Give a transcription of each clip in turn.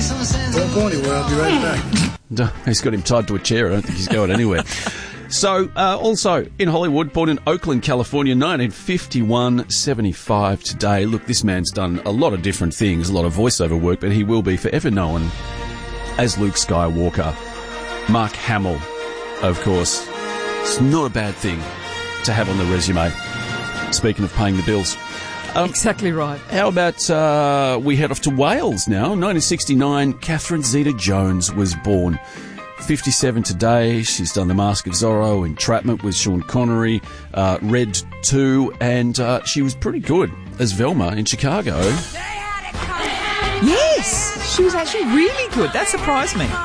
Well, morning, well, I'll be right back. He's got him tied to a chair. I don't think he's going anywhere. So, also in Hollywood, born in Oakland, California, 1951, 75 today. Look, this man's done a lot of different things, a lot of voiceover work, but he will be forever known as Luke Skywalker. Mark Hamill, of course. It's not a bad thing to have on the resume. Speaking of paying the bills. Exactly right. How about we head off to Wales now? 1969, Catherine Zeta-Jones was born. 57 today. She's done The Mask of Zorro, Entrapment with Sean Connery, Red 2, and she was pretty good as Velma in Chicago. Yes, she was actually really good. That surprised me.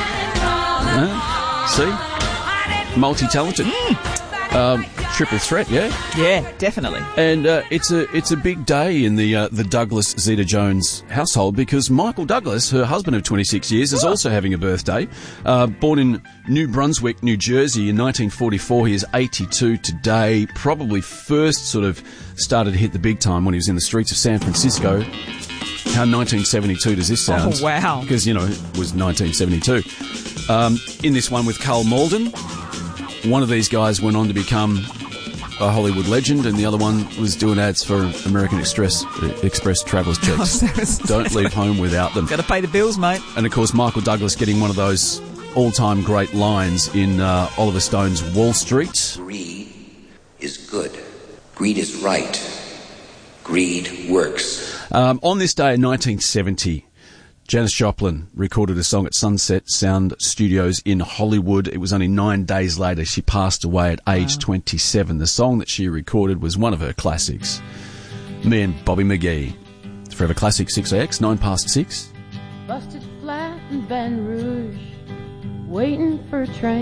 See? Multi-talented. Triple threat, yeah? Yeah, definitely. And it's a big day in the Douglas Zeta-Jones household because Michael Douglas, her husband of 26 years, is also having a birthday. Born in New Brunswick, New Jersey in 1944. He is 82 today. Probably first sort of started to hit the big time when he was in the streets of San Francisco. How 1972 does this sound? Oh, wow. Because, you know, it was 1972. In this one with Carl Malden. One of these guys went on to become a Hollywood legend, and the other one was doing ads for American Express travelers checks. Don't leave home without them. Got to pay the bills, mate. And, of course, Michael Douglas getting one of those all-time great lines in Oliver Stone's Wall Street. Greed is good. Greed is right. Greed works. On this day in 1970... Janis Joplin recorded a song at Sunset Sound Studios in Hollywood. It was only 9 days later she passed away at age 27. The song that she recorded was one of her classics. Me and Bobby McGee. Forever Classic 6AX, 9 past 6. Busted flat in Baton Rouge, waiting for a train.